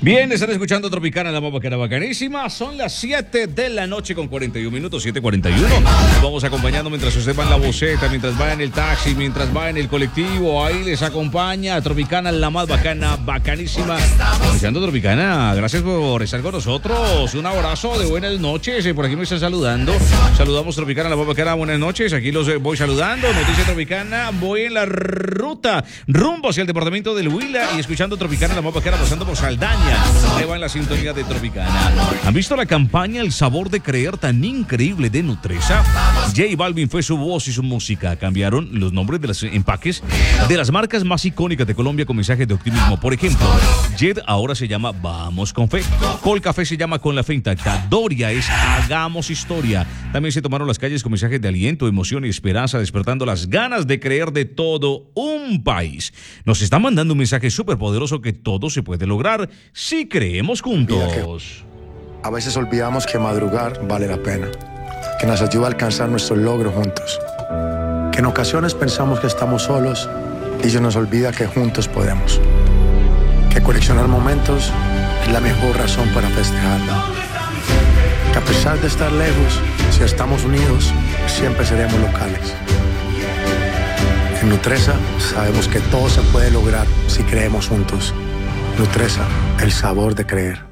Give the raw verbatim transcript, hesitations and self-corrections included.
Bien, están escuchando Tropicana, la más bacana, bacanísima. Son las siete de la noche con cuarenta y un minutos, siete cuarenta y uno. Nos vamos acompañando mientras usted va en la boceta, mientras va en el taxi, mientras va en el colectivo. Ahí les acompaña Tropicana, la más bacana, bacanísima. Escuchando Tropicana, gracias por estar con nosotros. Un abrazo de buenas noches. Por aquí me están saludando. Saludamos Tropicana, la más bacana, buenas noches. Aquí los voy saludando. Noticia Tropicana, voy en la ruta rumbo hacia el departamento del Huila y escuchando Tropicana, la más bacana, pasando por Saldaña. Ahí va en la sintonía de Tropicana. ¿Han visto la campaña El Sabor de Creer tan increíble de Nutresa? J Balvin fue su voz y su música. Cambiaron los nombres de los empaques de las marcas más icónicas de Colombia con mensajes de optimismo. Por ejemplo, Jet ahora se llama Vamos con Fe. Col Café se llama Con la Fe intacta. Doria es Hagamos Historia. También se tomaron las calles con mensajes de aliento, emoción y esperanza, despertando las ganas de creer de todo un país. Nos está mandando un mensaje súper poderoso que todo se puede lograr si creemos juntos. A veces olvidamos que madrugar vale la pena, que nos ayuda a alcanzar nuestros logros juntos, que en ocasiones pensamos que estamos solos y se nos olvida que juntos podemos, que coleccionar momentos es la mejor razón para festejar, que a pesar de estar lejos, si estamos unidos, siempre seremos locales. En Nutresa sabemos que todo se puede lograr si creemos juntos. Nutresa, el sabor de creer.